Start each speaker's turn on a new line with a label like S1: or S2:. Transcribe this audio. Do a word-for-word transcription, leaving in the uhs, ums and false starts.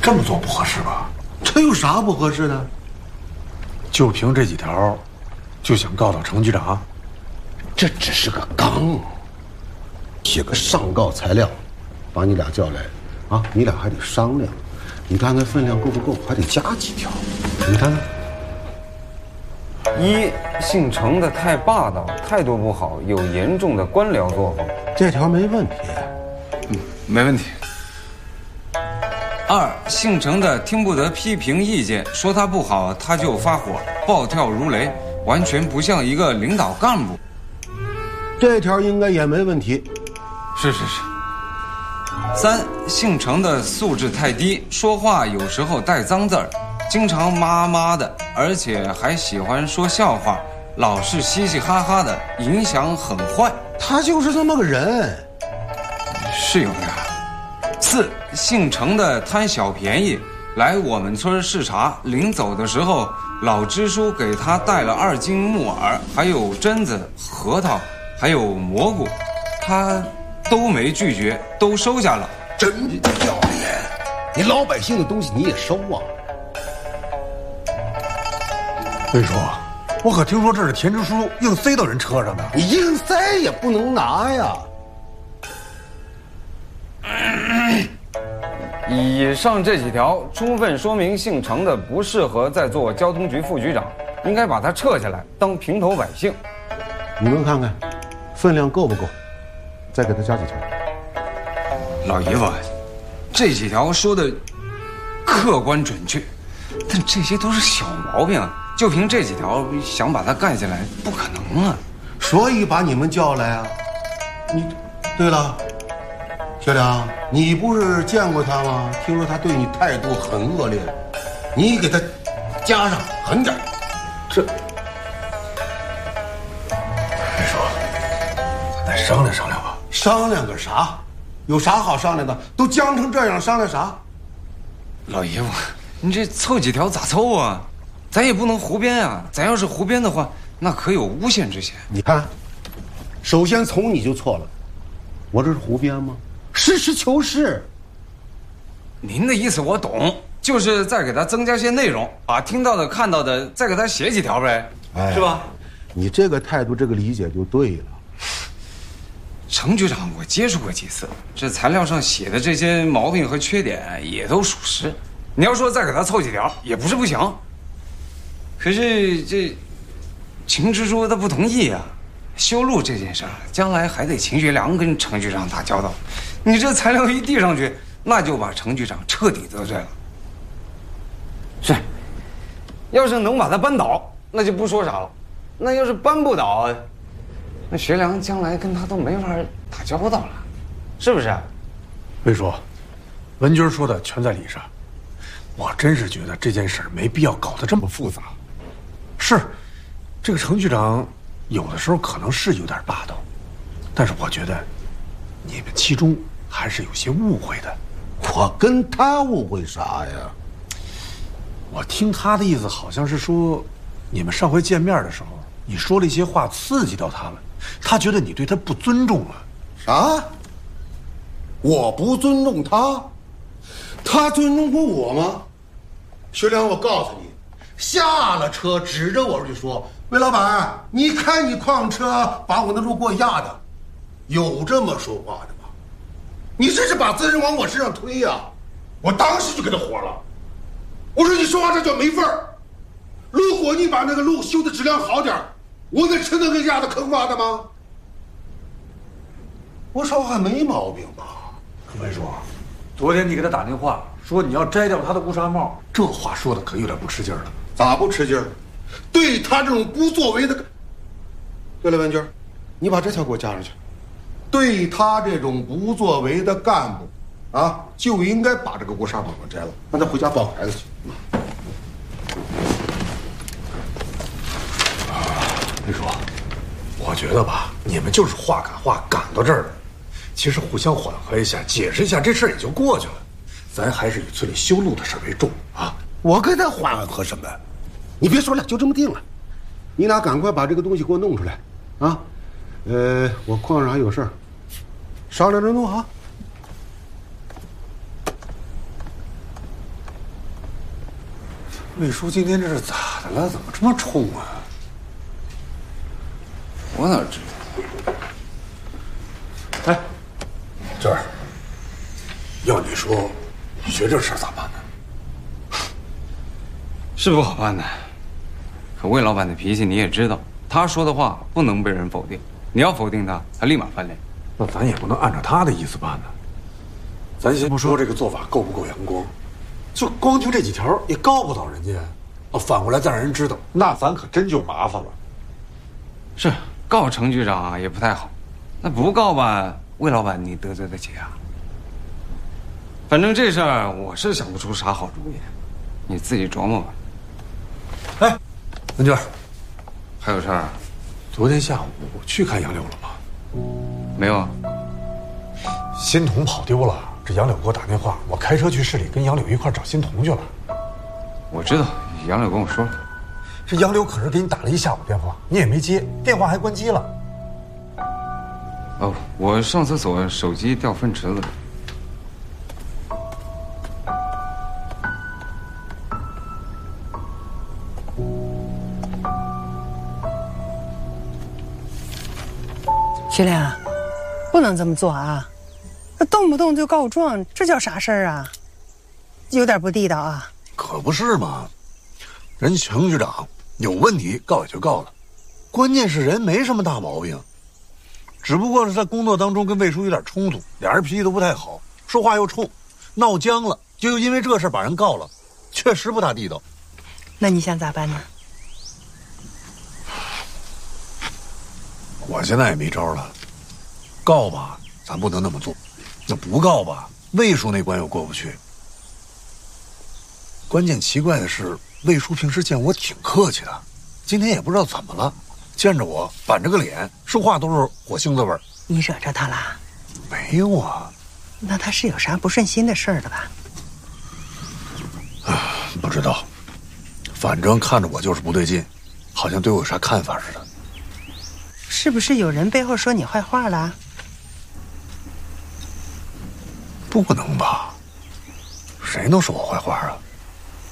S1: 这么做不合适吧？
S2: 这有啥不合适的？
S1: 就凭这几条，就想告到程局长？
S2: 这只是个刚，写个上告材料，把你俩叫来，啊，你俩还得商量，你看看分量够不够，还得加几条，你看看。
S3: 一，姓程的太霸道，态度不好，有严重的官僚作风。
S2: 这条没问题。
S3: 嗯，没问题。二，姓程的听不得批评意见，说他不好他就发火，暴跳如雷，完全不像一个领导干部。
S2: 这条应该也没问题。
S3: 是是是。三，姓程的素质太低，说话有时候带脏字儿，经常妈妈的，而且还喜欢说笑话，老是嘻嘻哈哈的，影响很坏。
S2: 他就是这么个人。
S3: 是有点。四，姓程的贪小便宜，来我们村视察，临走的时候，老支书给他带了二斤木耳，还有榛子、核桃，还有蘑菇，他都没拒绝，都收下了。
S2: 真不要脸！你老百姓的东西你也收啊？
S1: 魏叔，我可听说这是田支书硬塞到人车上的。
S2: 你硬塞也不能拿呀。
S3: 以上这几条充分说明姓程的不适合再做交通局副局长，应该把他撤下来当平头百姓。
S2: 你们看看，分量够不够？再给他加几条。
S3: 老爷子，这几条说的客观准确，但这些都是小毛病啊，就凭这几条想把他干下来，不可能啊。
S2: 所以把你们叫来啊。你，对了，小梁，你不是见过他吗？听说他对你态度很恶劣，你给他加上狠点。这，
S1: 魏叔，咱再商量商量吧。
S2: 商量个啥？有啥好商量的？都僵成这样，商量啥？
S3: 老爷子，你这凑几条咋凑啊？咱也不能胡编啊！咱要是胡编的话，那可有诬陷之嫌。
S2: 你看，首先从你就错了，我这是胡编吗？实事求是。
S3: 您的意思我懂，就是再给他增加些内容，把听到的、看到的再给他写几条呗，哎、是吧？
S2: 你这个态度，这个理解就对了。
S3: 程局长，我接触过几次，这材料上写的这些毛病和缺点也都属实。你要说再给他凑几条，也不是不行。可是这秦支书他不同意啊，修路这件事儿，将来还得秦学良跟程局长打交道。你这材料一递上去，那就把程局长彻底得罪了。是，要是能把他扳倒，那就不说啥了。那要是扳不倒，那学良将来跟他都没法打交道了，是不是？
S1: 魏叔，文军说的全在理上。我真是觉得这件事没必要搞得这么复杂。是，这个程局长有的时候可能是有点霸道，但是我觉得你们其中还是有些误会的。
S2: 我跟他误会啥呀？
S1: 我听他的意思好像是说，你们上回见面的时候，你说了一些话刺激到他了，他觉得你对他不尊重了。
S2: 啥？我不尊重他？他尊重过我吗？学良，我告诉你，下了车指着我就说：“魏老板，你开你矿车把我那路给我压的。”有这么说话的吗？你这是把责任往我身上推呀、啊！我当时就给他火了，我说你说话这叫没份儿。如果你把那个路修的质量好点，我那车能给压的坑洼的吗？我说话没毛病吧？
S1: 文叔，昨天你给他打电话说你要摘掉他的乌纱帽，这话说的可有点不吃劲儿了。
S2: 咋不吃劲儿？对他这种不作为的，对了，文军，你把这条给我加上去。对他这种不作为的干部，啊，就应该把这个乌纱帽给摘了，让他回家抱孩子去。
S1: 魏叔，我觉得吧，你们就是话赶话赶到这儿了。其实互相缓和一下，解释一下，这事儿也就过去了。咱还是以村里修路的事为重啊！
S2: 我跟他缓和什么？你别说了，就这么定了。你俩赶快把这个东西给我弄出来，啊！呃，我矿上还有事儿，商量着弄啊。
S1: 魏叔今天这是咋的了？怎么这么冲啊？
S3: 我哪知
S1: 道？哎，娟儿，要你说，学这事咋办呢？
S3: 是不好办的，可魏老板的脾气你也知道，他说的话不能被人否定，你要否定他，他立马翻脸。
S1: 那咱也不能按照他的意思办呢。咱先不说这个做法够不够阳光，就光凭这几条也告不倒人家。哦，反过来再让人知道，那咱可真就麻烦了。
S3: 是告程局长啊也不太好，那不告吧，魏老板你得罪得起啊？反正这事儿我是想不出啥好主意，你自己琢磨吧。
S1: 哎，文娟，
S3: 还有事儿啊？
S1: 昨天下午去看杨柳了吗？
S3: 没有啊。
S1: 新童跑丢了，这杨柳给我打电话，我开车去市里跟杨柳一块找新童去了。
S3: 我知道，杨柳跟我说了。
S1: 这杨柳可是给你打了一下午电话，你也没接，电话还关机了。
S3: 哦，我上厕所手机掉粪池子了。
S4: 徐亮，不能这么做啊！那动不动就告状，这叫啥事儿啊？有点不地道啊！
S2: 可不是嘛，人程局长有问题告也就告了，关键是人没什么大毛病，只不过是在工作当中跟魏叔有点冲突，俩人脾气都不太好，说话又冲，闹僵了，就因为这事把人告了，确实不大地道。
S4: 那你想咋办呢？
S2: 我现在也没招了，告吧，咱不能那么做；那不告吧，魏叔那关又过不去。关键奇怪的是，魏叔平时见我挺客气的，今天也不知道怎么了，见着我板着个脸，说话都是火星子味儿。
S4: 你惹着他了？
S2: 没有啊。
S4: 那他是有啥不顺心的事儿的吧？
S2: 啊，不知道，反正看着我就是不对劲，好像对我有啥看法似的。
S4: 是不是有人背后说你坏话了？
S2: 不能吧？谁能说我坏话啊？